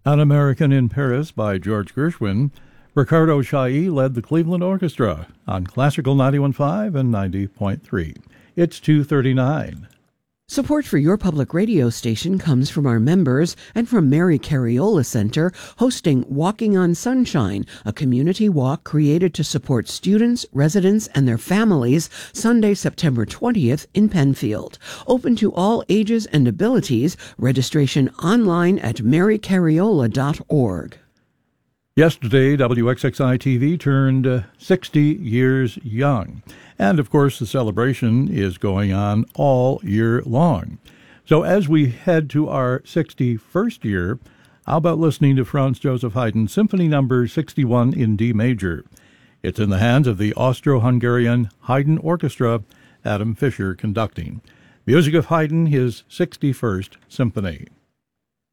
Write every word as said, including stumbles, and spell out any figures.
An American in Paris by George Gershwin, Ricardo Chailly led the Cleveland Orchestra on Classical ninety-one point five and ninety point three. It's two thirty-nine. Support for your public radio station comes from our members and from Mary Cariola Center, hosting Walking on Sunshine, a community walk created to support students, residents, and their families, Sunday, September twentieth in Penfield. Open to all ages and abilities. Registration online at mary cariola dot org. Yesterday, W X X I T V turned uh, sixty years young. And, of course, the celebration is going on all year long. So as we head to our sixty-first year, how about listening to Franz Joseph Haydn Symphony Number sixty-one in D major? It's in the hands of the Austro-Hungarian Haydn Orchestra, Adam Fischer conducting. Music of Haydn, his sixty-first symphony.